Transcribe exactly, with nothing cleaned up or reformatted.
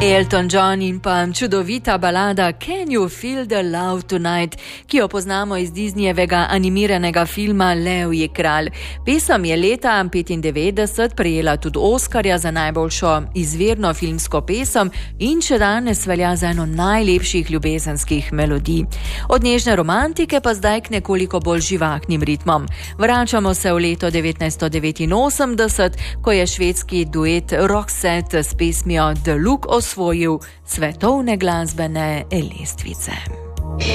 Elton John in pa čudovita balada Can You Feel the Love Tonight, ki jo poznamo iz Disneyjevega animiranega filma Levji kralj. Pesem je leta petindevetdeset prejela tudi Oskarja za najboljšo izvirno filmsko pesem in še danes velja za eno najlepših ljubezenskih melodij. Od nežne romantike pa zdaj k nekoliko bolj živahnim ritmom. Vračamo se v leto devetnajststo devetinosemdeset, ko je švedski duet Roxette s pesmijo The Look osvojil svetovne glasbene lestvice.